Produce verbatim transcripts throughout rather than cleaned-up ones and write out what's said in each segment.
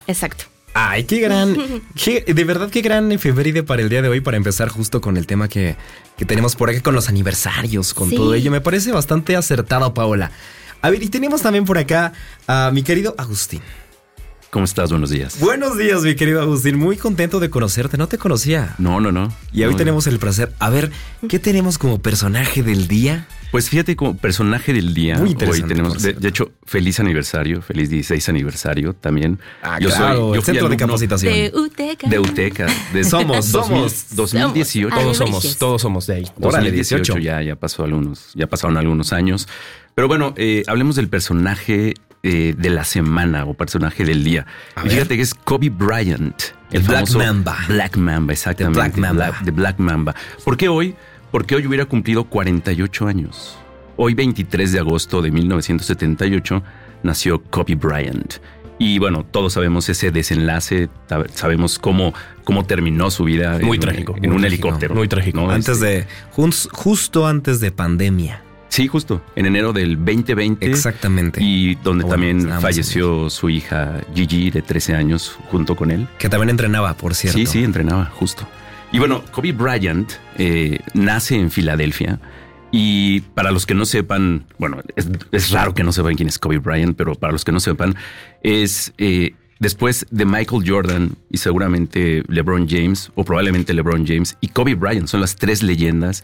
Exacto. Ay, qué gran, qué, de verdad qué gran efeméride para el día de hoy, para empezar justo con el tema que, que tenemos por aquí, con los aniversarios, con sí. todo ello. Me parece bastante acertado, Paola. A ver, y tenemos también por acá a mi querido Agustín. ¿Cómo estás? Buenos días. Buenos días, mi querido Agustín. Muy contento de conocerte. No te conocía. No, no, no. Y hoy no, tenemos no. el placer. A ver, ¿qué tenemos como personaje del día? Pues fíjate, como personaje del día, Muy interesante, hoy tenemos, de, de hecho, feliz aniversario, feliz dieciséis aniversario también. Ah, yo claro, soy, yo el centro de capacitación. De UTECA. De UTECA. De somos, somos. dos mil dieciocho. Todos somos, todos somos de ahí. dos mil dieciocho ya, ya pasó algunos, ya pasaron algunos años. Pero bueno, eh, hablemos del personaje eh, de la semana o personaje del día. A y ver. fíjate que es Kobe Bryant. El, el Black Mamba. Black Mamba, exactamente. The Black Mamba. Black, The Black Mamba. ¿Por qué hoy? Porque hoy hubiera cumplido cuarenta y ocho años. Hoy, veintitrés de agosto de mil novecientos setenta y ocho, nació Kobe Bryant. Y bueno, todos sabemos ese desenlace, sabemos cómo, cómo terminó su vida. Muy en, trágico. En muy un trágico, helicóptero. Muy trágico. ¿no? Antes Este, de, justo antes de pandemia. Sí, justo, en enero del veinte veinte. Exactamente. Y donde bueno, también estábamos falleció su hija Gigi, de trece años, junto con él. Que también entrenaba, por cierto. Sí, sí, entrenaba, justo. Y bueno, Kobe Bryant eh, nace en Filadelfia. Y para los que no sepan, bueno, es, es raro que no sepan quién es Kobe Bryant, pero para los que no sepan, es eh, después de Michael Jordan y seguramente LeBron James, o probablemente LeBron James y Kobe Bryant, son las tres leyendas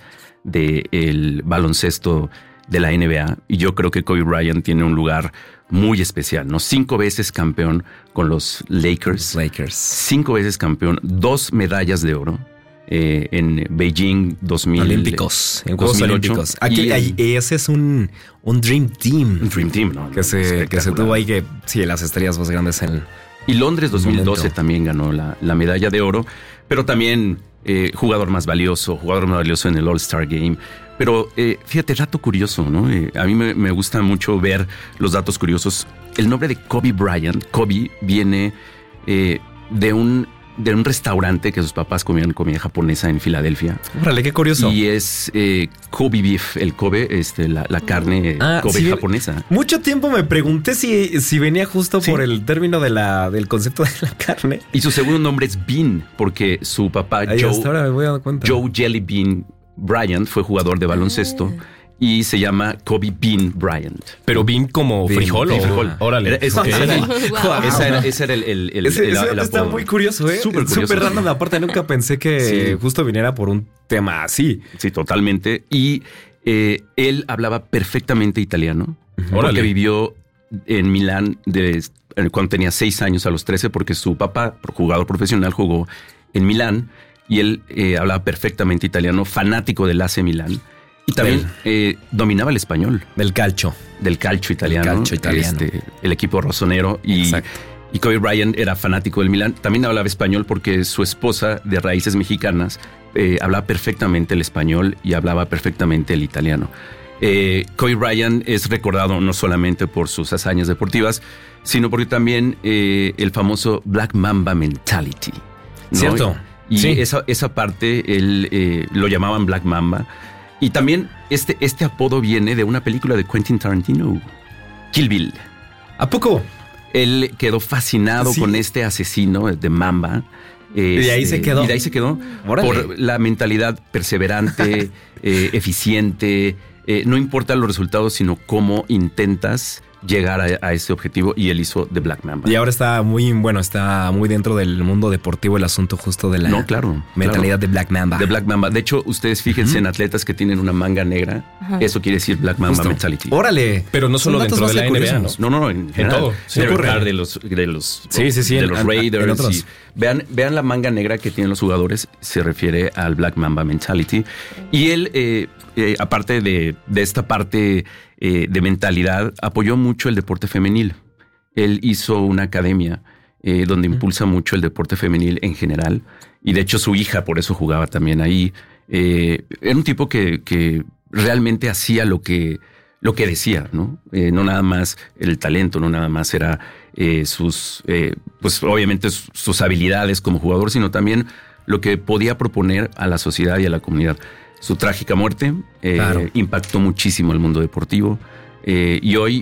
del baloncesto de la N B A. Y yo creo que Kobe Bryant tiene un lugar muy especial, ¿no? Cinco veces campeón con los Lakers. Los Lakers. Cinco veces campeón, dos medallas de oro. Eh, en Beijing dos mil Olímpicos, en Juegos dos mil ocho. Olímpicos. Aquí, ahí, ese es un, un Dream Team. Un Dream Team, ¿no? Que se, que se tuvo ahí, que sí, las estrellas más grandes en. Y Londres dos mil doce momento. también ganó la, la medalla de oro, pero también eh, jugador más valioso, jugador más valioso en el All-Star Game. Pero eh, fíjate, dato curioso, ¿no? Eh, a mí me, me gusta mucho ver los datos curiosos. El nombre de Kobe Bryant, Kobe, viene eh, de un. de un restaurante que sus papás comían comida japonesa en Filadelfia. Órale, qué curioso. Y es eh, Kobe beef, el Kobe, este, la, la carne ah, Kobe sí, japonesa. Mucho tiempo me pregunté si, si venía justo sí. por el término de la, del concepto de la carne. Y su segundo nombre es Bean, porque su papá, Ahí Joe, hasta ahora me voy a dar cuenta. Joe Jelly Bean Bryant, fue jugador de baloncesto. Ah. Y se llama Kobe Bean Bryant. ¿Pero bean como bean, frijol bean, o frijol? Órale. Era, esa, okay. esa, era, Wow. esa, era, esa era el, el, el, ese, el, ese el está apodo. muy curioso, ¿eh? Súper curioso. Súper random. Aparte, nunca pensé que sí. justo viniera por un tema así. Sí, totalmente. Y eh, él hablaba perfectamente italiano. Uh-huh. Porque Órale. vivió en Milán de, cuando tenía seis años a los trece, porque su papá, jugador profesional, jugó en Milán. Y él eh, hablaba perfectamente italiano, fanático del A C Milán. Y también eh, dominaba el español. Del calcio. Del calcio italiano. Del calcio italiano. Este, el equipo rosonero. Y, Exacto. y Kobe Bryant era fanático del Milán. También hablaba español porque su esposa, de raíces mexicanas, eh, hablaba perfectamente el español y hablaba perfectamente el italiano. Eh, Kobe Bryant es recordado no solamente por sus hazañas deportivas, sino porque también eh, el famoso Black Mamba Mentality, ¿no? Cierto. Y sí. esa, esa parte él eh, lo llamaban Black Mamba. Y también este, este apodo viene de una película de Quentin Tarantino, Kill Bill. ¿A poco? Él quedó fascinado sí. con este asesino de Mamba. Este, y de ahí se quedó. Y de ahí se quedó. Órale. Por la mentalidad perseverante, eh, eficiente. Eh, no importa los resultados, sino cómo intentas llegar a, a ese objetivo, y él hizo The Black Mamba. Y ahora está muy, bueno, está muy dentro del mundo deportivo el asunto justo de la no, claro, mentalidad claro. de Black Mamba. De Black Mamba. De hecho, ustedes fíjense uh-huh. en atletas que tienen una manga negra. Uh-huh. Eso quiere decir Black Mamba Justo. Mentality. Órale. Pero no solo dentro de la N B A, ¿no? No, no, no, en, en todo. Sí, de, de los, de los, sí, sí, sí, de en, los en, Raiders. en y vean, vean la manga negra que tienen los jugadores. Se refiere al Black Mamba Mentality. Y él, eh, eh, aparte de, de esta parte eh, de mentalidad, apoyó mucho el deporte femenil. Él hizo una academia eh, donde impulsa mucho el deporte femenil en general. Y de hecho su hija por eso jugaba también ahí. Eh, era un tipo que, que realmente hacía lo que, lo que decía, ¿no? Eh, no nada más el talento, no nada más era eh, sus, eh, pues obviamente sus, sus habilidades como jugador, sino también lo que podía proponer a la sociedad y a la comunidad. Su trágica muerte eh, claro. impactó muchísimo el mundo deportivo eh, y hoy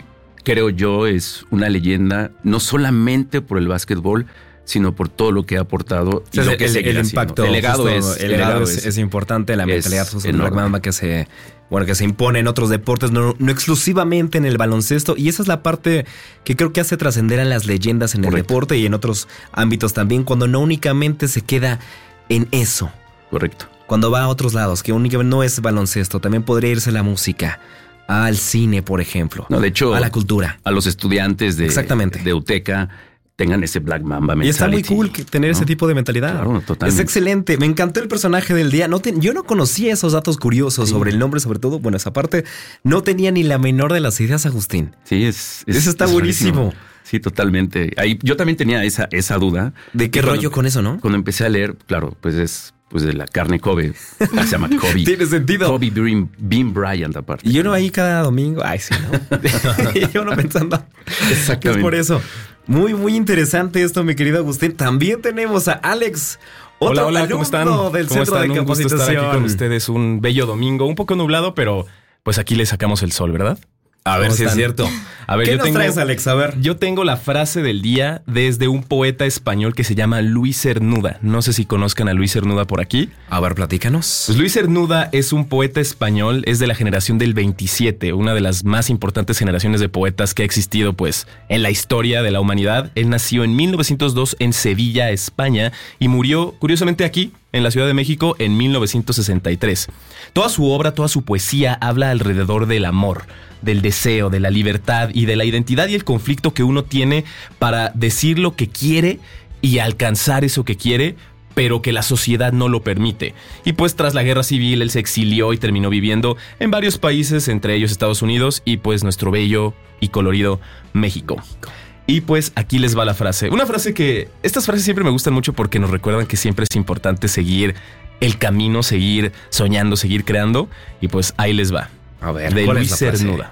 creo yo, es una leyenda, no solamente por el básquetbol, sino por todo lo que ha aportado y o sea, lo que el, seguirá el impacto. haciendo. El legado, justo, es, el legado es, es, es importante, la es mentalidad justo del enorme. Black Mamba que se, bueno, que se impone en otros deportes, no, no exclusivamente en el baloncesto. Y esa es la parte que creo que hace trascender a las leyendas en Correcto. El deporte y en otros ámbitos también, cuando no únicamente se queda en eso. Correcto. Cuando va a otros lados, que únicamente no es baloncesto, también podría irse la música, al cine, por ejemplo. No, de hecho, a la cultura. A los estudiantes de, Exactamente. de UTECA tengan ese Black Mamba mentality. Y está muy cool tener ¿no? ese tipo de mentalidad. Claro, totalmente. Es excelente. Me encantó el personaje del día. No te, yo no conocía esos datos curiosos sí. sobre el nombre, sobre todo. Bueno, esa parte no tenía ni la menor de las ideas, Agustín. Sí, es. es eso está es buenísimo. Rarísimo. Sí, totalmente. Ahí, yo también tenía esa, esa duda. ¿De qué rollo con eso, no? Cuando empecé a leer, claro, pues es pues de la carne Kobe. Se llama Kobe. Tiene sentido. Kobe Bean, Bean Bryant, aparte. Y yo no ahí cada domingo. Ay, sí, ¿no? Y yo no pensando. Exactamente. Es por eso. Muy, muy interesante esto, mi querido Agustín. También tenemos a Alex. Otro hola, hola, ¿cómo están? Del ¿Cómo Centro están? de Un gusto Capacitación. estar aquí con ustedes. Un bello domingo, un poco nublado, pero pues aquí le sacamos el sol, ¿verdad? A ver si es cierto. A ver, ¿Qué yo nos tengo, traes, Alex? A ver. Yo tengo la frase del día desde un poeta español que se llama Luis Cernuda. No sé si conozcan a Luis Cernuda por aquí. A ver, platícanos. Pues Luis Cernuda es un poeta español, es de la generación del veintisiete, una de las más importantes generaciones de poetas que ha existido pues en la historia de la humanidad. Él nació en mil novecientos dos en Sevilla, España, y murió curiosamente aquí, en la Ciudad de México, en mil novecientos sesenta y tres. Toda su obra, toda su poesía habla alrededor del amor, del deseo, de la libertad y de la identidad y el conflicto que uno tiene para decir lo que quiere y alcanzar eso que quiere, pero que la sociedad no lo permite. Y pues tras la guerra civil él se exilió y terminó viviendo en varios países, entre ellos Estados Unidos y pues nuestro bello y colorido México. Y pues aquí les va la frase. Una frase que... Estas frases siempre me gustan mucho porque nos recuerdan que siempre es importante seguir el camino, seguir soñando, seguir creando. Y pues ahí les va. A ver, de ¿cuál Luis es la frase? Cernuda.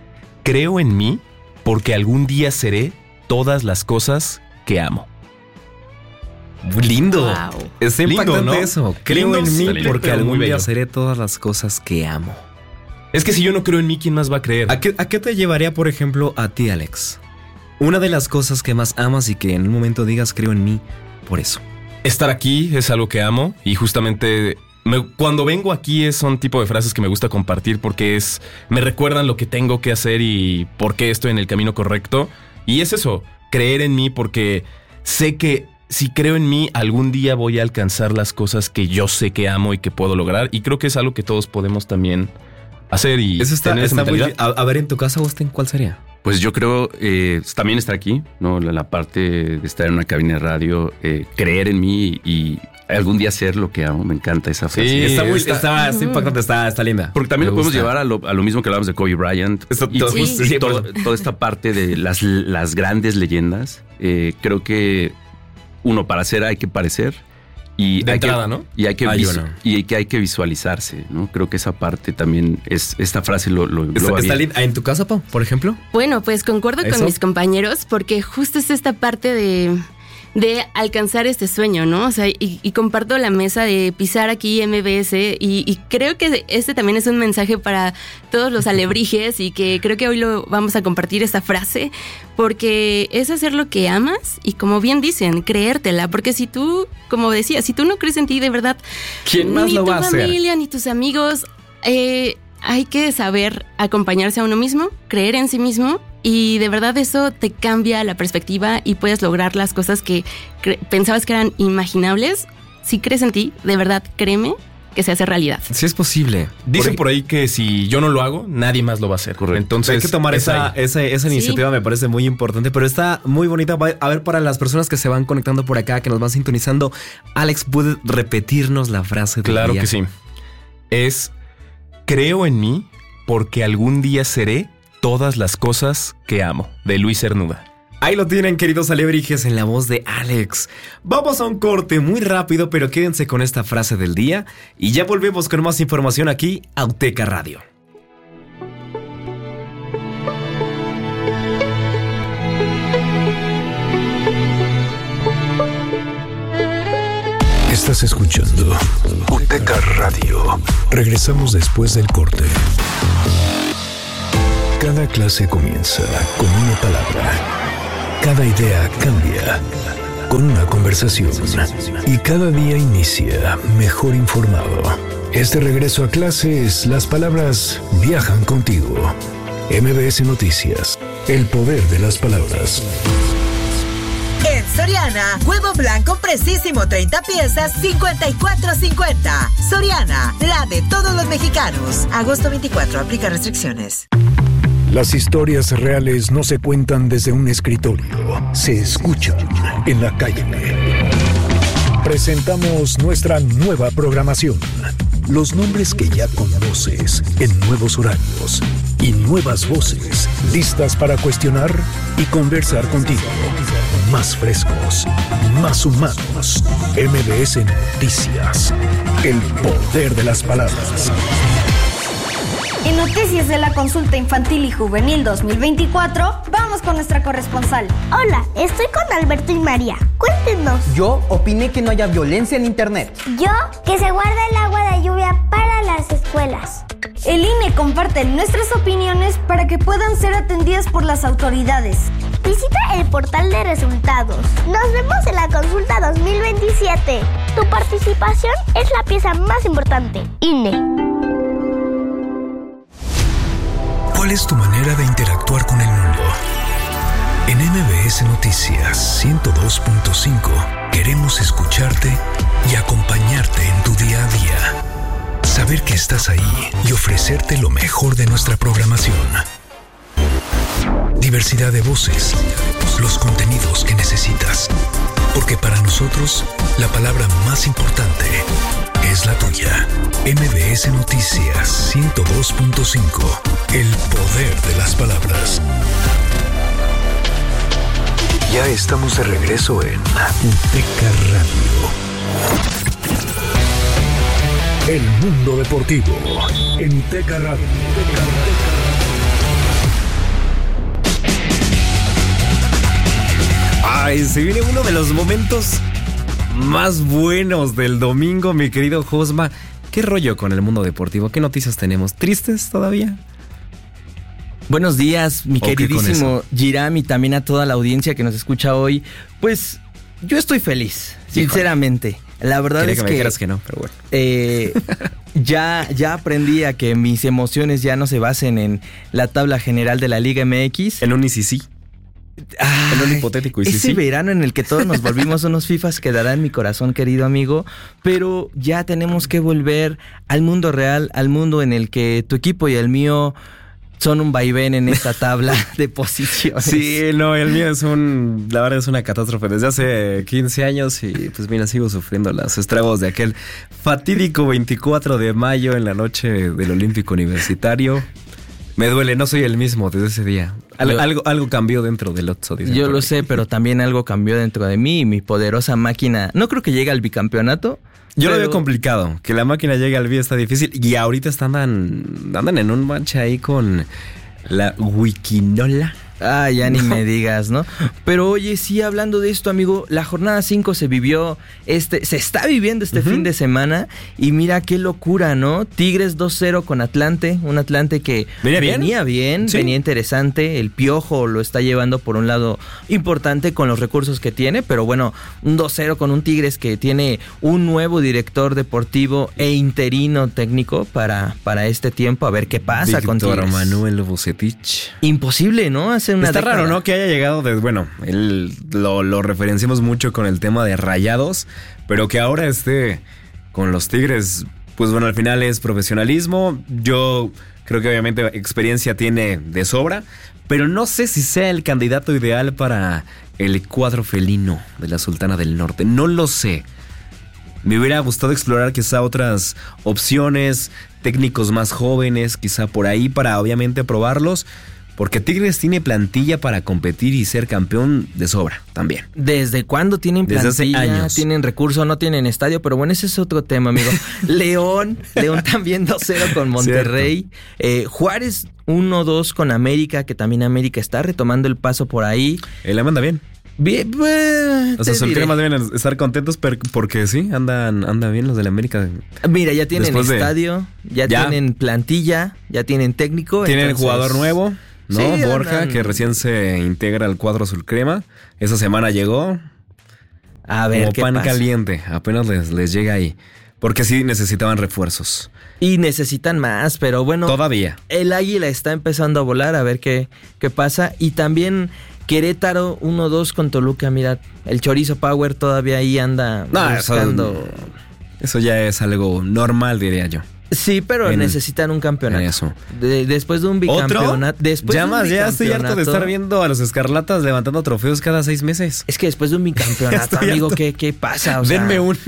Creo en mí porque algún día seré todas las cosas que amo. Muy lindo. Wow. Es Lindo, impactante ¿no? eso. Creo Lindo, en mí sí, porque pero muy algún día bello. seré todas las cosas que amo. Es que si yo no creo en mí, ¿quién más va a creer? ¿A qué, ¿A qué te llevaría, por ejemplo, a ti, Alex? Una de las cosas que más amas y que en un momento digas creo en mí por eso. Estar aquí es algo que amo y justamente me, cuando vengo aquí es un tipo de frases que me gusta compartir porque es me recuerdan lo que tengo que hacer y por qué estoy en el camino correcto. Y es eso, creer en mí porque sé que si creo en mí algún día voy a alcanzar las cosas que yo sé que amo y que puedo lograr. Y creo que es algo que todos podemos también hacer y Eso está, tener esa está muy mentalidad. bien. A, a ver, en tu caso, Agustín, ¿cuál sería? Pues yo creo eh, también estar aquí, ¿no? La, la parte de estar en una cabina de radio, eh, creer en mí y algún día hacer lo que amo. Me encanta esa frase. Sí, está muy está- está, está impactante, está, está linda. Porque también Me lo podemos gusta. llevar a lo, a lo mismo que hablábamos de Kobe Bryant. Esto- y todo- Sí. justo- sí, todo- perdón. toda esta parte de las, las grandes leyendas. Eh, creo que uno, para hacer hay que parecer. Y De hay entrada, que, ¿no? Y hay que, Hay visu- uno. y que hay que visualizarse, ¿no? Creo que esa parte también es, esta frase lo, lo Está, engloba está bien. linda. ¿En tu caso, Pau, por ejemplo? Bueno, pues concuerdo ¿Eso? con mis compañeros porque justo es esta parte de, de alcanzar este sueño, ¿no? O sea, y, y comparto la mesa de pisar aquí M B S y, y creo que este también es un mensaje para todos los alebrijes y que creo que hoy lo vamos a compartir esta frase porque es hacer lo que amas y como bien dicen, creértela, porque si tú, como decía, si tú no crees en ti de verdad, ¿Quién más ni lo tu va a hacer? familia ni tus amigos, eh, hay que saber acompañarse a uno mismo, creer en sí mismo y de verdad eso te cambia la perspectiva y puedes lograr las cosas que cre- pensabas que eran imaginables. Si crees en ti, de verdad, créeme que se hace realidad. Sí es posible. Dicen Por- por ahí que si yo no lo hago, nadie más lo va a hacer. Correcto. Entonces hay que tomar es esa, ahí. esa, esa Sí. iniciativa, me parece muy importante, pero está muy bonita. Va- A ver, para las personas que se van conectando por acá, que nos van sintonizando, Alex, ¿puede repetirnos la frase del Claro día? que sí. Es creo en mí porque algún día seré todas las cosas que amo, de Luis Cernuda. Ahí lo tienen, queridos alebrijes, en la voz de Alex. Vamos a un corte muy rápido, pero quédense con esta frase del día y ya volvemos con más información aquí a UTECA Radio. Estás escuchando UTECA Radio. Regresamos después del corte. Cada clase comienza con una palabra. Cada idea cambia con una conversación. Y cada día inicia mejor informado. Este regreso a clases, las palabras viajan contigo. M B S Noticias, el poder de las palabras. En Soriana, huevo blanco precisísimo treinta piezas, cincuenta y cuatro cincuenta. Soriana, la de todos los mexicanos. Agosto veinticuatro, aplica restricciones. Las historias reales no se cuentan desde un escritorio, se escuchan en la calle. Presentamos nuestra nueva programación. Los nombres que ya conoces en nuevos horarios y nuevas voces listas para cuestionar y conversar contigo. Más frescos, más humanos. M B S Noticias, el poder de las palabras. En Noticias de la Consulta Infantil y Juvenil dos mil veinticuatro, vamos con nuestra corresponsal. Hola, estoy con Alberto y María. Cuéntenos. Yo opiné que no haya violencia en internet. Yo, que se guarda el agua de lluvia para las escuelas. El I N E comparte nuestras opiniones para que puedan ser atendidas por las autoridades. Visita el portal de resultados. Nos vemos en la Consulta dos mil veintisiete. Tu participación es la pieza más importante. I N E. ¿Cuál es tu manera de interactuar con el mundo? En M B S Noticias ciento dos punto cinco queremos escucharte y acompañarte en tu día a día. Saber que estás ahí y ofrecerte lo mejor de nuestra programación. Diversidad de voces, los contenidos que necesitas. Porque para nosotros, la palabra más importante es la tuya. M B S Noticias ciento dos punto cinco. El poder de las palabras. Ya estamos de regreso en Teca Radio. El mundo deportivo en Teca Radio. Ay, se viene uno de los momentos más buenos del domingo, mi querido Josma. ¿Qué rollo con el mundo deportivo? ¿Qué noticias tenemos? ¿Tristes todavía? Buenos días, mi queridísimo Giram, y también a toda la audiencia que nos escucha hoy. Pues yo estoy feliz, sinceramente. Híjole. La verdad Quería es que me que, dijeras que no, pero bueno. Eh, ya, ya aprendí a que mis emociones ya no se basen en la tabla general de la Liga M X. En un I C C. Ay, en un hipotético I C C. Ese verano en el que todos nos volvimos unos fifas quedará en mi corazón, querido amigo. Pero ya tenemos que volver al mundo real, al mundo en el que tu equipo y el mío son un vaivén en esta tabla de posiciones. Sí, no, el mío es un... La verdad es una catástrofe. Desde hace quince años y pues mira, sigo sufriendo los estragos de aquel fatídico veinticuatro de mayo en la noche del Olímpico Universitario. Me duele, no soy el mismo desde ese día. Al, yo, algo, algo cambió dentro del Otso. Yo lo sé, pero también algo cambió dentro de mí y mi poderosa máquina. No creo que llegue al bicampeonato. Yo pero... lo veo complicado. Que la máquina llegue al B está difícil. Y ahorita están, andan, andan en un match ahí con la Wikinola. Ah, ya ni me digas, ¿no? Pero oye, sí, hablando de esto, amigo, la jornada cinco se vivió, este, se está viviendo este uh-huh. fin de semana. Y mira qué locura, ¿no? Tigres dos cero con Atlante, un Atlante que venía bien, venía, bien, ¿sí? venía interesante. El Piojo lo está llevando por un lado importante con los recursos que tiene, pero bueno, un dos cero con un Tigres que tiene un nuevo director deportivo e interino técnico para, para este tiempo, a ver qué pasa Víctor con Tigres. Manuel Vucetich. Imposible, ¿no? Hace una Está década. raro, ¿no? Que haya llegado de... Bueno, él lo, lo referenciamos mucho con el tema de Rayados, pero que ahora esté con los Tigres, pues bueno, al final es profesionalismo. Yo creo que obviamente experiencia tiene de sobra, pero no sé si sea el candidato ideal para el cuadro felino de la Sultana del Norte. No lo sé. Me hubiera gustado explorar quizá otras opciones, técnicos más jóvenes, quizá por ahí, para obviamente probarlos. Porque Tigres tiene plantilla para competir y ser campeón de sobra también. ¿Desde cuándo tienen plantilla? Desde hace años. Tienen recurso, no tienen estadio, pero bueno, ese es otro tema, amigo. León, León también dos cero con Monterrey. Eh, Juárez uno dos con América, que también América está retomando el paso por ahí. Él anda bien. Bien, pues, o sea, sus cremas deben estar contentos porque sí, andan, andan bien los del América. Mira, ya tienen estadio, de... ya, ya tienen plantilla, ya tienen técnico. Tienen entonces... jugador nuevo. ¿no? Sí, Borja, andan... que recién se integra al cuadro azul crema. Esa semana llegó. A ver, como ¿qué pan pasa? caliente. Apenas les, les llega ahí. Porque sí necesitaban refuerzos. Y necesitan más, pero bueno. Todavía. El águila está empezando a volar, a ver qué, qué pasa. Y también Querétaro uno dos con Toluca. Mira, el Chorizo Power todavía ahí anda No, buscando. Eso, eso ya es algo normal, diría yo. Sí, pero En- necesitan un campeonato. en eso. De- después de un bicampeonato. Después ya de un más, ya estoy harto de bicampeonato- estar viendo a los Escarlatas levantando trofeos cada seis meses. Es que después de un bicampeonato, Estoy amigo, harto. ¿qué, ¿qué pasa? O sea, Denme uno.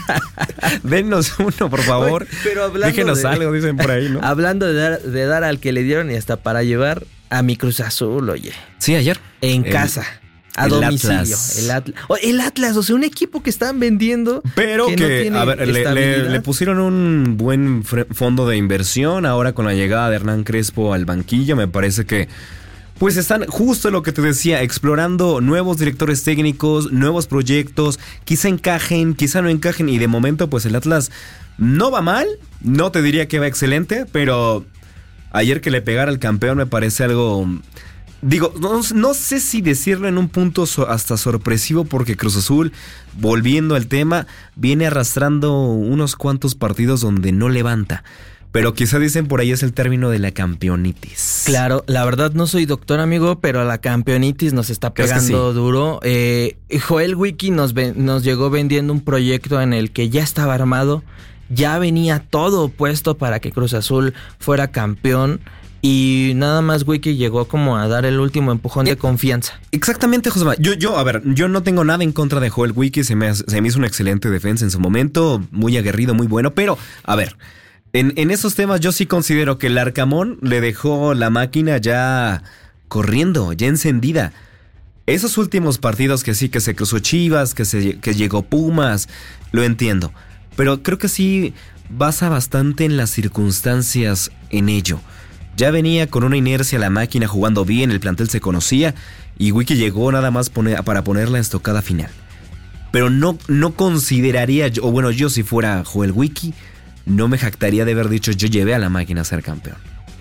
Dennos uno, por favor. Oye, pero hablando Déjenos de- algo, dicen por ahí, ¿no? Hablando de dar, de dar al que le dieron y hasta para llevar a mi Cruz Azul, oye. Sí, ayer. En El- casa. A el domicilio. Atlas. El Atlas. O- el Atlas, o sea, un equipo que están vendiendo. Pero que, no tiene a ver, le, le- estabilidad. le pusieron un buen fre- fondo de inversión. Ahora con la llegada de Hernán Crespo al banquillo, me parece que pues están justo lo que te decía, explorando nuevos directores técnicos, nuevos proyectos. Quizá encajen, quizá no encajen. Y de momento, pues el Atlas no va mal. No te diría que va excelente, pero ayer que le pegara al campeón me parece algo... Digo, no, no sé si decirlo en un punto so- hasta sorpresivo, porque Cruz Azul, volviendo al tema, viene arrastrando unos cuantos partidos donde no levanta. Pero quizá dicen por ahí es el término de la campeonitis. Claro, la verdad no soy doctor, amigo, pero la campeonitis nos está ¿Crees que pegando sí? duro. Eh, Joel Wiki nos, ven- nos llegó vendiendo un proyecto en el que ya estaba armado, ya venía todo puesto para que Cruz Azul fuera campeón. Y nada más Wiki llegó como a dar el último empujón de confianza. Exactamente, José. Yo, yo, a ver, yo no tengo nada en contra de Joel Wiki. Se me, hace- se me hizo una excelente defensa en su momento. Muy aguerrido, muy bueno. Pero, a ver, en, en esos temas yo sí considero que el Arcamón le dejó la máquina ya corriendo, ya encendida. Esos últimos partidos que sí, que se cruzó Chivas, que, se, que llegó Pumas, lo entiendo. Pero creo que sí basa bastante en las circunstancias en ello. Ya venía con una inercia la máquina jugando bien, el plantel se conocía y Wiki llegó nada más pone- para poner la estocada final. Pero no, no consideraría, yo- o bueno, yo si fuera Joel Wiki, no me jactaría de haber dicho yo llevé a la máquina a ser campeón.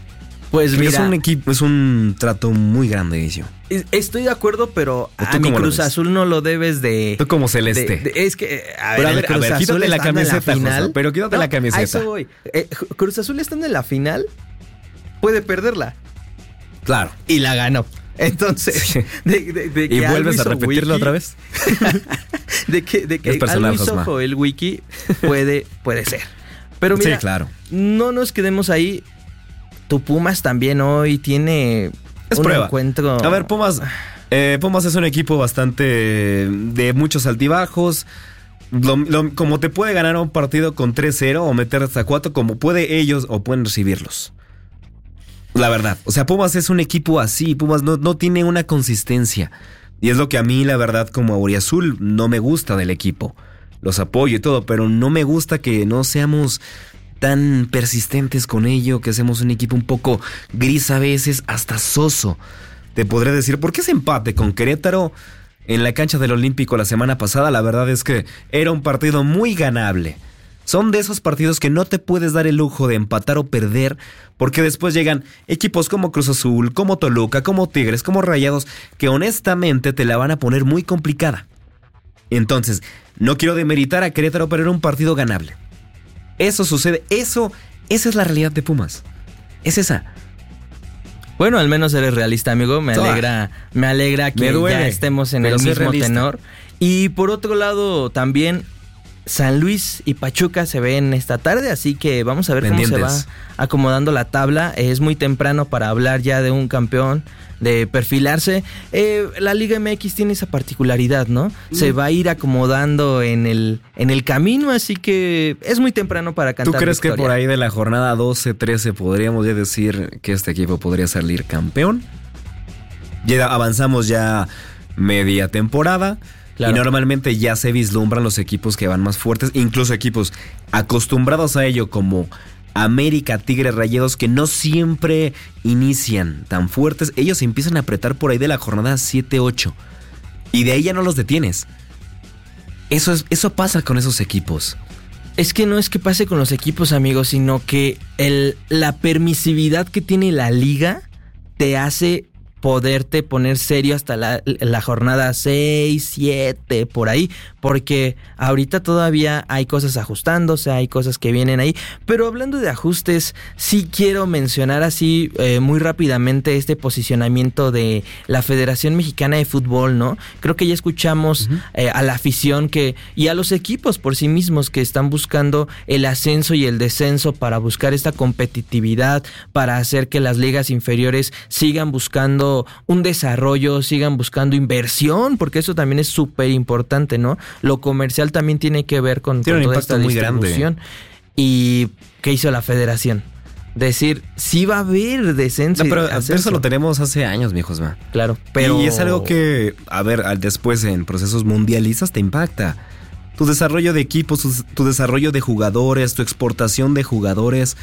Pues Porque mira, es un equipo, es un trato muy grande, Inicio. es- estoy de acuerdo, pero ¿O tú a mi cómo lo Cruz ves? Azul no lo debes de... Tú como celeste. de- de- es que, a ver, Pero a el ver, a Cruz ver, Azul quítate la estando en camiseta, final, José, pero quítate la camiseta. A eso voy. Eh, Cruz Azul estando en la final, puede perderla. Claro. Y la ganó. Entonces, Sí. de, de- de ¿Y que vuelves algo a hizo repetirlo Wiki, otra vez? De que, de Es que personal, algo hizo Josma. Joel Wiki puede, puede ser. Pero mira, Sí, claro. no nos quedemos ahí. Tu Pumas también hoy tiene Es un prueba. encuentro. A ver, Pumas, eh, Pumas es un equipo bastante de muchos altibajos. Lo- lo- como te puede ganar un partido con tres cero o meter hasta cuatro, como puede ellos o pueden recibirlos. La verdad. O sea, Pumas es un equipo así. Pumas no, no tiene una consistencia. Y es lo que a mí, la verdad, como auriazul, no me gusta del equipo. Los apoyo y todo, pero no me gusta que no seamos tan persistentes con ello, que hacemos un equipo un poco gris a veces, hasta soso. Te podré decir, ¿por qué ese empate con Querétaro en la cancha del Olímpico la semana pasada? La verdad es que era un partido muy ganable. Son de esos partidos que no te puedes dar el lujo de empatar o perder, porque después llegan equipos como Cruz Azul, como Toluca, como Tigres, como Rayados, que honestamente te la van a poner muy complicada. Entonces, no quiero demeritar a Querétaro, pero era un partido ganable. Eso sucede, eso, esa es la realidad de Pumas. Es esa. Bueno, al menos eres realista, amigo. Me Ah. alegra, me alegra que Me duele, ya estemos en pero el soy mismo realista. tenor. Y por otro lado, también San Luis y Pachuca se ven esta tarde, así que vamos a ver cómo Pendientes. se va acomodando la tabla. Es muy temprano para hablar ya de un campeón, de perfilarse. Eh, la Liga M X tiene esa particularidad, ¿no? Se va a ir acomodando en el, en el camino, así que es muy temprano para cantar ¿Tú crees que victoria. por ahí de la jornada doce trece podríamos ya decir que este equipo podría salir campeón? Ya avanzamos ya media temporada. Claro. Y normalmente ya se vislumbran los equipos que van más fuertes, incluso equipos acostumbrados a ello como América, Tigres, Rayados, que no siempre inician tan fuertes. Ellos se empiezan a apretar por ahí de la jornada siete ocho y de ahí ya no los detienes. Eso, es, eso pasa con esos equipos. Es que no es que pase con los equipos, amigos, sino que el, la permisividad que tiene la liga te hace poderte poner serio hasta la, la jornada seis, siete, por ahí, porque ahorita todavía hay cosas ajustándose, hay cosas que vienen ahí, pero hablando de ajustes, sí quiero mencionar así eh, muy rápidamente este posicionamiento de la Federación Mexicana de Fútbol, ¿no? Creo que ya escuchamos uh-huh. eh, a la afición que y a los equipos por sí mismos que están buscando el ascenso y el descenso para buscar esta competitividad, para hacer que las ligas inferiores sigan buscando un desarrollo, sigan buscando inversión, porque eso también es súper importante, ¿no? Lo comercial también tiene que ver con, tiene con un toda impacto esta muy distribución. grande. ¿Y qué hizo la federación? Decir, sí va a haber descenso. No, pero ascenso. Eso lo tenemos hace años, mi Josma. Claro, pero... Y es algo que, a ver, después en procesos mundialistas te impacta. Tu desarrollo de equipos, tu, tu desarrollo de jugadores, tu exportación de jugadores.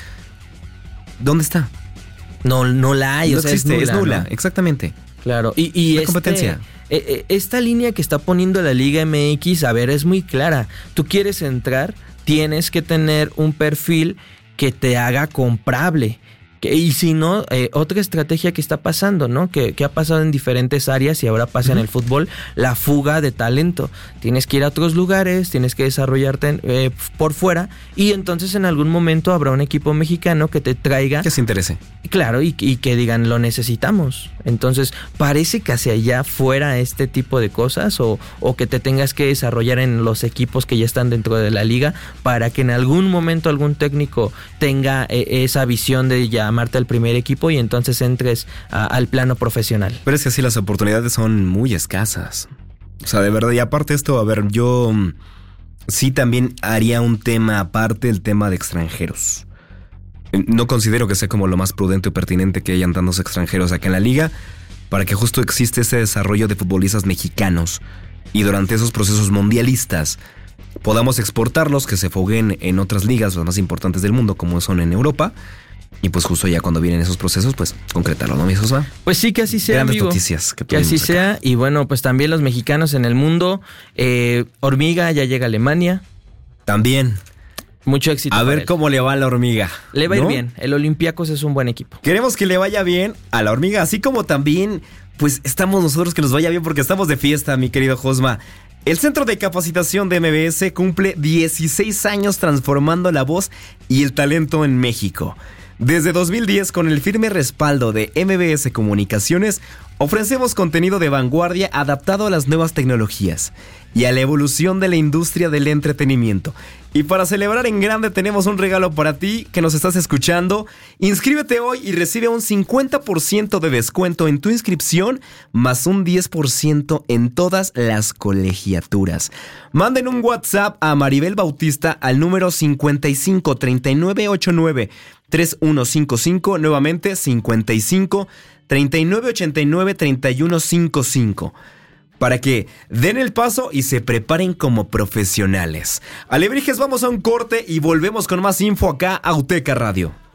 ¿Dónde está? No, no la hay, no o sea, existe, es nula, es nula, ¿no? Exactamente. Claro, y, y la este, competencia. Eh, eh, esta línea que está poniendo la Liga M X, a ver, es muy clara. Tú quieres entrar, tienes que tener un perfil que te haga comprable. Que, y si no, eh, otra estrategia que está pasando, ¿no? Que, que ha pasado en diferentes áreas y ahora pasa uh-huh. en el fútbol, la fuga de talento. Tienes que ir a otros lugares, tienes que desarrollarte eh, por fuera y entonces en algún momento habrá un equipo mexicano que te traiga... Que se interese. Claro, y, y que digan, lo necesitamos. Entonces, parece que hacia allá fuera este tipo de cosas o, o que te tengas que desarrollar en los equipos que ya están dentro de la liga para que en algún momento algún técnico tenga eh, esa visión de ya llamarte al primer equipo y entonces entres a, al plano profesional. Pero es que así las oportunidades son muy escasas. O sea, de verdad, y aparte esto, a ver, yo sí también haría un tema aparte, el tema de extranjeros. No considero que sea como lo más prudente o pertinente que hayan tantos extranjeros acá en la liga, para que justo existe ese desarrollo de futbolistas mexicanos y durante esos procesos mundialistas podamos exportarlos, que se foguen en otras ligas, las más importantes del mundo, como son en Europa. Y pues justo ya cuando vienen esos procesos, pues concretarlo, ¿no, mi Josué? Pues sí, que así sea, Grandes amigo. noticias que, que así sacar. sea. Y bueno, pues también los mexicanos en el mundo. Eh, Hormiga ya llega a Alemania. También. Mucho éxito. A ver él. cómo le va a la Hormiga. Le va a ¿no? ir bien. El Olympiacos es un buen equipo. Queremos que le vaya bien a la Hormiga, así como también, pues estamos nosotros que nos vaya bien porque estamos de fiesta, mi querido Josma. El Centro de Capacitación de M B S cumple dieciséis años transformando la voz y el talento en México. Desde dos mil diez, con el firme respaldo de M B S Comunicaciones, ofrecemos contenido de vanguardia adaptado a las nuevas tecnologías y a la evolución de la industria del entretenimiento. Y para celebrar en grande tenemos un regalo para ti que nos estás escuchando. Inscríbete hoy y recibe un cincuenta por ciento de descuento en tu inscripción, más un diez por ciento en todas las colegiaturas. Manden un WhatsApp a Maribel Bautista al número cincuenta y cinco, treinta y nueve ochenta y nueve, treinta y uno cincuenta y cinco, nuevamente cincuenta y cinco, treinta y nueve ochenta y nueve, treinta y uno cincuenta y cinco. Para que den el paso y se preparen como profesionales. Alebrijes, vamos a un corte y volvemos con más info acá a Uteca Radio.